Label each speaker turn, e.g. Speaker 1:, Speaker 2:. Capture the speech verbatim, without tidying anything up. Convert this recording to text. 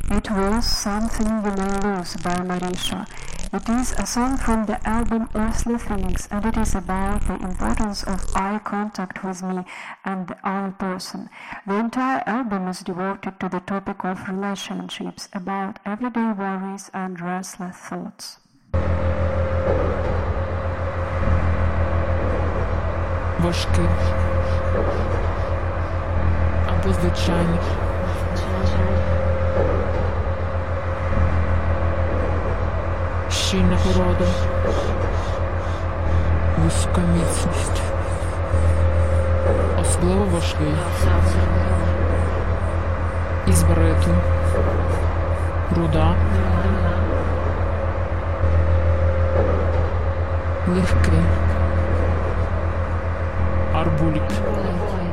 Speaker 1: It was Something You May Lose by Marisha. It is a song from the album Earthly Things, and it is about the importance of eye contact with me and the other person. The entire album is devoted to the topic of relationships, about everyday worries and restless thoughts.
Speaker 2: Важкий або звичайний. Щільна порода, вузька міцність, особливо важкий, із бариту, руда, легкий, арбуліт.